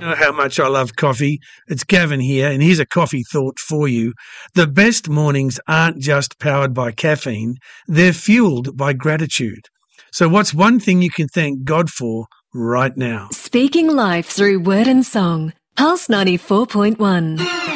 know how much I love coffee. It's Gavin here, and here's a coffee thought for you. The best mornings aren't just powered by caffeine, they're fueled by gratitude. So what's one thing you can thank God for right now? Speaking life through word and song. Pulse 94.1.